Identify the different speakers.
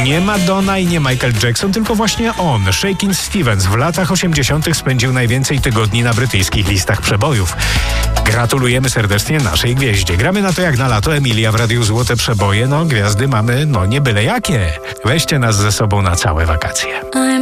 Speaker 1: Nie Madonna i nie Michael Jackson, tylko właśnie on, Shakin' Stevens, w latach 80. spędził najwięcej tygodni na brytyjskich listach przebojów. Gratulujemy serdecznie naszej gwieździe. Gramy na to jak na lato. Emilia w Radiu Złote Przeboje. Gwiazdy mamy, nie byle jakie. Weźcie nas ze sobą na całe wakacje.